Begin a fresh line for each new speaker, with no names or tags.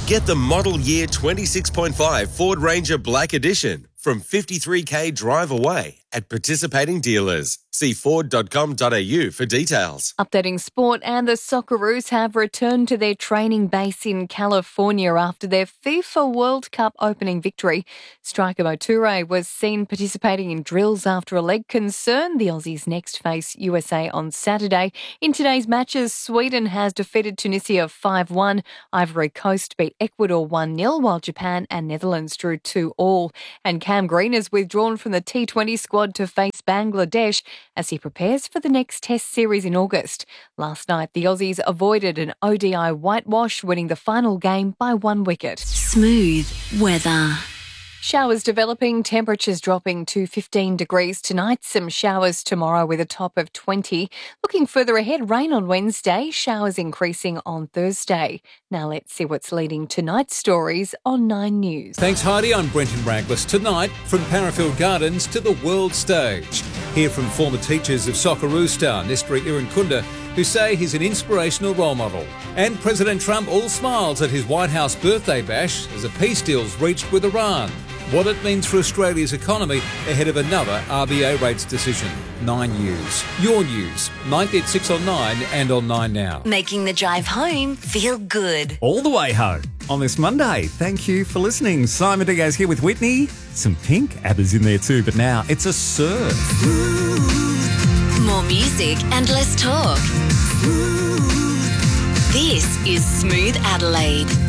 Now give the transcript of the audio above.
Get the model year 26.5 Ford Ranger Black Edition from 53k drive away at participating dealers. See ford.com.au for details.
Updating sport, and the Socceroos have returned to their training base in California after their FIFA World Cup opening victory. Striker Mo Toure was seen participating in drills after a leg concern. The Aussies next face USA on Saturday. In today's matches, Sweden has defeated Tunisia 5-1. Ivory Coast beat Ecuador 1-0, while Japan and Netherlands drew 2-2. And Cam Green is withdrawn from the T20 squad to face Bangladesh as he prepares for the next Test series in August. Last night, the Aussies avoided an ODI whitewash, winning the final game by 1 wicket.
Smooth weather.
Showers developing, temperatures dropping to 15 degrees tonight. Some showers tomorrow with a top of 20. Looking further ahead, rain on Wednesday, showers increasing on Thursday. Now let's see what's leading tonight's stories on 9 News.
Thanks, Heidi. I'm Brenton Raglis. Tonight, from Parafield Gardens to the world stage. Hear from former teachers of Socceroo star Nestri Irankunda, who say he's an inspirational role model. And President Trump all smiles at his White House birthday bash as a peace deal's reached with Iran. What it means for Australia's economy ahead of another RBA rates decision. 9 News. Your news. 9 at 6 on 9 and on 9 Now.
Making the drive home feel good.
All the way home on this Monday. Thank you for listening. Simon Diaz here with Whitney. Some Pink. ABBA's in there too, but now it's a surf.
More music and less talk. This is Smooth Adelaide.